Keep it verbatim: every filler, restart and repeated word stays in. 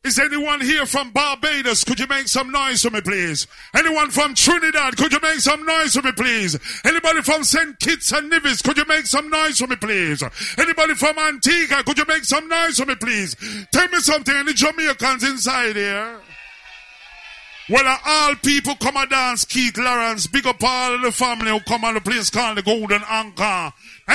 Is anyone here from Barbados? Could you make some noise for me, please? Anyone from Trinidad? Could you make some noise for me, please? Anybody from Saint Kitts and Nevis? Could you make some noise for me, please? Anybody from Antigua? Could you make some noise for me, please? Tell me something. Any Jamaicans inside here? Well, all people come and dance, Keith Lawrence. Big up all the family who come on the place called the Golden Anchor.